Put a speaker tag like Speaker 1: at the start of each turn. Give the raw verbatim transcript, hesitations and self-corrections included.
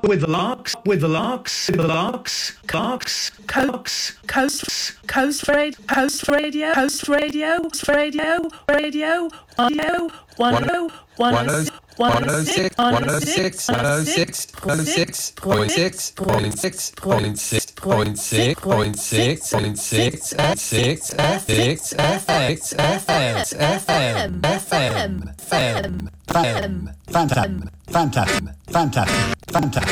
Speaker 1: with the larks, with the larks, with the larks, larks, coax, coast, coast radio, coast radio, coast radio, radio, radio, radio, one oh, one oh, one oh six, one oh six, one oh six, one oh six point six, point six, point six, point six, point six, point six, F six, F six, F X, F X, F M, F M, F M, F M, fantastic, fantastic, fantastic, fantastic.